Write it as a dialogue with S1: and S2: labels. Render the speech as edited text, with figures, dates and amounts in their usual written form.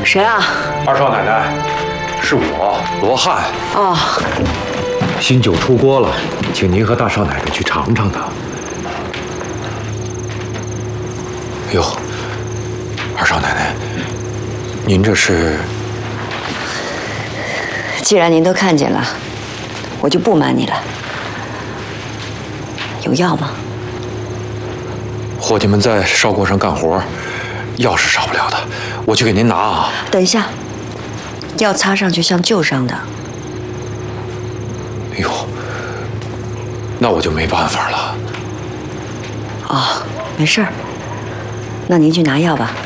S1: 谁啊？
S2: 二少奶奶，是我罗汉。
S1: 哦，
S2: 新酒出锅了，请您和大少奶奶去尝尝它。哟，二少奶奶，您这是？
S1: 既然您都看见了，我就不瞒你了。有药吗？
S2: 伙计们在烧锅上干活，药是少不了的，我去给您拿啊。
S1: 等一下，药擦上去像旧伤的。
S2: 哎呦，那我就没办法了。
S1: 哦，没事儿，那您去拿药吧。